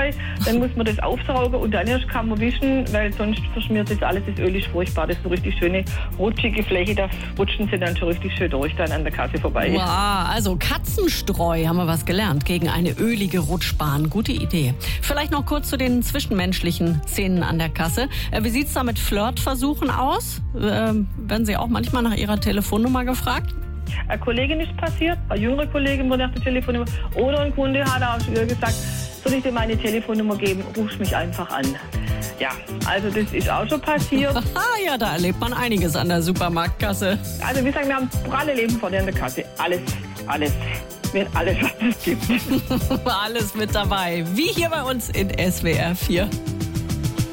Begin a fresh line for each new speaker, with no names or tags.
Spülbrei, dann muss man das aufsaugen und dann erst kann man wischen, weil sonst verschmiert das alles, das Öl ist furchtbar. Das ist so richtig schöne, rutschige Fläche, da rutschen sie dann schon richtig schön durch, dann an der Kasse vorbei.
Wow, also Katzenstreu, haben wir was gelernt, gegen eine ölige Rutschbahn. Gute Idee. Vielleicht noch kurz zu den zwischenmenschlichen Szenen an der Kasse. Wie sieht's da mit Flirtversuchen aus? Werden Sie auch manchmal nach Ihrer Telefonnummer gefragt?
Eine Kollegin ist passiert, eine jüngere Kollegin wurde nach der Telefonnummer. Oder ein Kunde hat auch schon gesagt, soll ich dir meine Telefonnummer geben, ruf mich einfach an. Ja, also das ist auch schon passiert.
Ja, da erlebt man einiges an der Supermarktkasse.
Also wir sagen, wir haben pralle Leben vorne an der Kasse. Alles. Mit alles, was es gibt.
Alles mit dabei. Wie hier bei uns in SWR 4.